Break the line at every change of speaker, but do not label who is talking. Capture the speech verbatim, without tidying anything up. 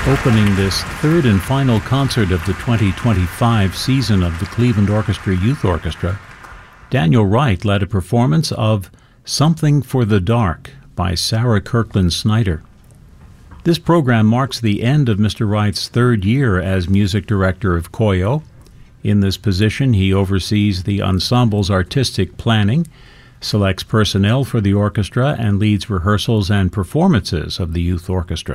Opening this third and final concert of the twenty twenty-five season of the Cleveland Orchestra Youth Orchestra, Daniel Wright led a performance of Something for the Dark by Sarah Kirkland Snyder. This program marks the end of Mister Wright's third year as music director of C O Y O. In this position, he oversees the ensemble's artistic planning, selects personnel for the orchestra, and leads rehearsals and performances of the youth orchestra.